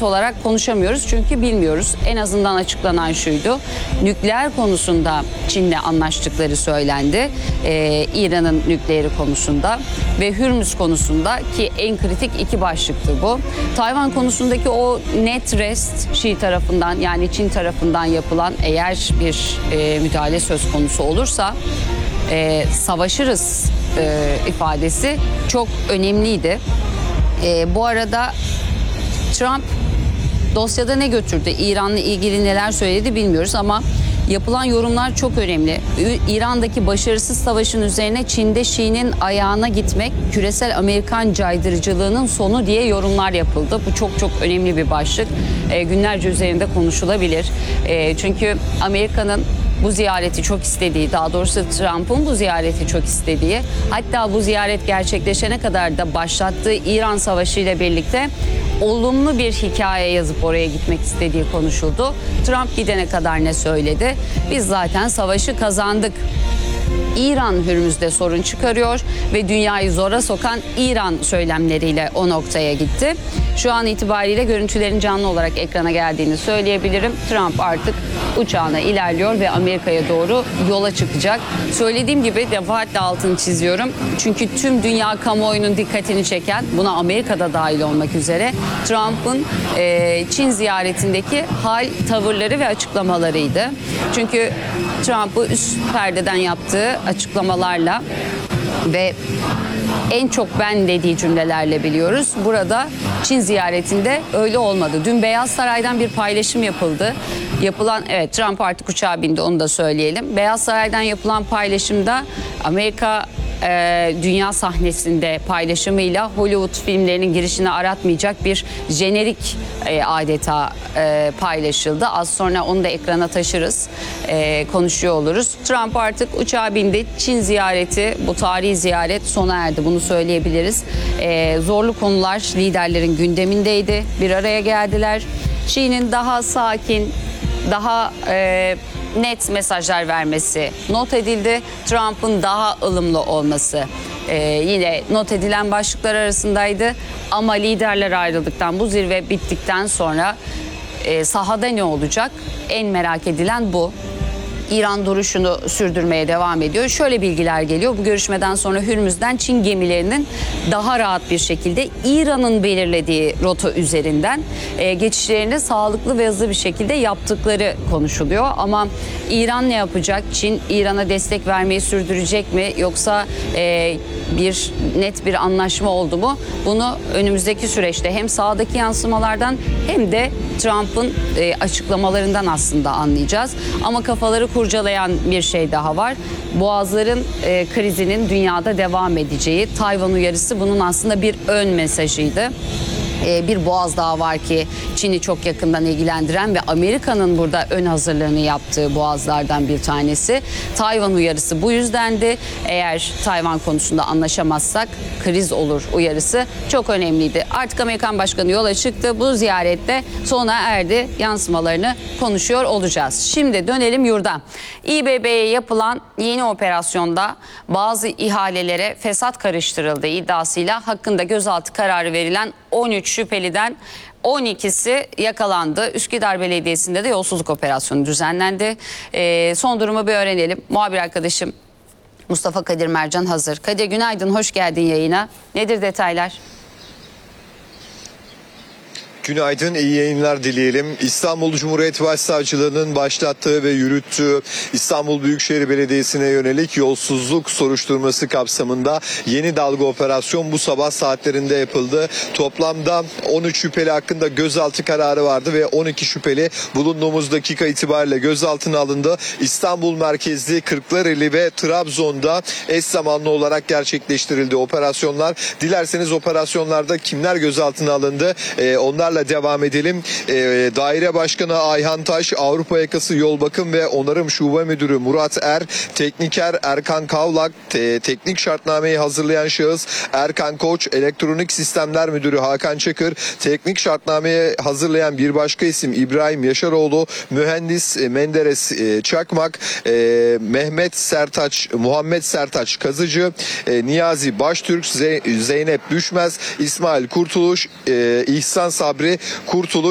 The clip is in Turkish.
net olarak konuşamıyoruz çünkü bilmiyoruz. En azından açıklanan şuydu. Nükleer konusunda Çin'le anlaştıkları söylendi. İran'ın nükleeri konusunda ve Hürmüz konusunda, ki en kritik iki başlıktı bu. Tayvan konusundaki o net rest Şii tarafından, yani Çin tarafından yapılan, eğer bir müdahale söz konusu olursa savaşırız ifadesi çok önemliydi. Bu arada Trump dosyada ne götürdü? İran'la ilgili neler söyledi bilmiyoruz ama yapılan yorumlar çok önemli. İran'daki başarısız savaşın üzerine Çin'de Şii'nin ayağına gitmek küresel Amerikan caydırıcılığının sonu diye yorumlar yapıldı. Bu çok çok önemli bir başlık. Günlerce üzerinde konuşulabilir. Çünkü Amerika'nın bu ziyareti çok istediği, daha doğrusu Trump'ın bu ziyareti çok istediği, hatta bu ziyaret gerçekleşene kadar da başlattığı İran Savaşı ile birlikte olumlu bir hikaye yazıp oraya gitmek istediği konuşuldu. Trump gidene kadar ne söyledi? Biz zaten savaşı kazandık. İran Hürmüz'de sorun çıkarıyor ve dünyayı zora sokan İran söylemleriyle o noktaya gitti. Şu an itibariyle görüntülerin canlı olarak ekrana geldiğini söyleyebilirim. Trump artık uçağına ilerliyor ve Amerika'ya doğru yola çıkacak. Söylediğim gibi defaatle altını çiziyorum. Çünkü tüm dünya kamuoyunun dikkatini çeken, buna Amerika'da dahil olmak üzere, Trump'ın Çin ziyaretindeki hal, tavırları ve açıklamalarıydı. Çünkü Trump'ı üst perdeden yaptığı açıklamalarla ve en çok ben dediği cümlelerle biliyoruz. Burada Çin ziyaretinde öyle olmadı. Dün Beyaz Saray'dan bir paylaşım yapıldı. Evet, Trump artık uçağa bindi, onu da söyleyelim. Beyaz Saray'dan yapılan paylaşımda Amerika dünya sahnesinde paylaşımıyla Hollywood filmlerinin girişini aratmayacak bir jenerik adeta paylaşıldı. Az sonra onu da ekrana taşırız, konuşuyor oluruz. Trump artık uçağa bindi. Çin ziyareti, bu tarihi ziyaret sona erdi, bunu söyleyebiliriz. Zorlu konular liderlerin gündemindeydi. Bir araya geldiler. Çin'in daha sakin, daha net mesajlar vermesi not edildi. Trump'ın daha ılımlı olması yine not edilen başlıklar arasındaydı. Ama liderler ayrıldıktan, bu zirve bittikten sonra sahada ne olacak? En merak edilen bu. İran duruşunu sürdürmeye devam ediyor. Şöyle bilgiler geliyor. Bu görüşmeden sonra Hürmüz'den Çin gemilerinin daha rahat bir şekilde İran'ın belirlediği rota üzerinden geçişlerini sağlıklı ve hızlı bir şekilde yaptıkları konuşuluyor. Ama İran ne yapacak? Çin İran'a destek vermeyi sürdürecek mi? Yoksa bir net bir anlaşma oldu mu? Bunu önümüzdeki süreçte hem sahadaki yansımalardan hem de Trump'ın açıklamalarından aslında anlayacağız. Ama kafaları kurcalayan bir şey daha var. Boğazların krizinin dünyada devam edeceği. Tayvan uyarısı bunun aslında bir ön mesajıydı. Bir boğaz daha var ki Çin'i çok yakından ilgilendiren ve Amerika'nın burada ön hazırlığını yaptığı boğazlardan bir tanesi. Tayvan uyarısı bu yüzdendi. Eğer Tayvan konusunda anlaşamazsak kriz olur uyarısı çok önemliydi. Artık Amerikan Başkanı yola çıktı. Bu ziyarette sona erdi. Yansımalarını konuşuyor olacağız. Şimdi dönelim yurda. İBB'ye yapılan yeni operasyonda bazı ihalelere fesat karıştırıldığı iddiasıyla hakkında gözaltı kararı verilen 13 şüpheliden 12'si yakalandı. Üsküdar Belediyesi'nde de yolsuzluk operasyonu düzenlendi. Son durumu bir öğrenelim. Muhabir arkadaşım Mustafa Kadir Mercan hazır. Kadir, günaydın, hoş geldin yayına. Nedir detaylar? Günaydın, iyi yayınlar dileyelim. İstanbul Cumhuriyet Başsavcılığı'nın başlattığı ve yürüttüğü İstanbul Büyükşehir Belediyesi'ne yönelik yolsuzluk soruşturması kapsamında yeni dalga operasyon bu sabah saatlerinde yapıldı. Toplamda 13 şüpheli hakkında gözaltı kararı vardı ve 12 şüpheli bulunduğumuz dakika itibariyle gözaltına alındı. İstanbul merkezli Kırklareli ve Trabzon'da eş zamanlı olarak gerçekleştirildi operasyonlar. Dilerseniz operasyonlarda kimler gözaltına alındı? Onlarla devam edelim. Daire Başkanı Ayhan Taş, Avrupa Yakası Yol Bakım ve Onarım Şube Müdürü Murat Er, Tekniker Erkan Kavlak, teknik şartnameyi hazırlayan şahıs Erkan Koç, Elektronik Sistemler Müdürü Hakan Çakır, teknik şartnameyi hazırlayan bir başka isim İbrahim Yaşaroğlu, mühendis Menderes Çakmak, Muhammed Sertaç Kazıcı, Niyazi Baştürk, Zeynep Düşmez, İsmail Kurtuluş, İhsan Sabri Kurtuluş